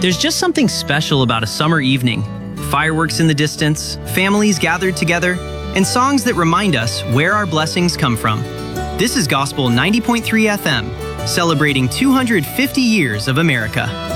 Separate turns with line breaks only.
There's just something special about a summer evening. Fireworks in the distance, families gathered together, and songs that remind us where our blessings come from. This is Gospel 90.3 FM, celebrating 250 years of America.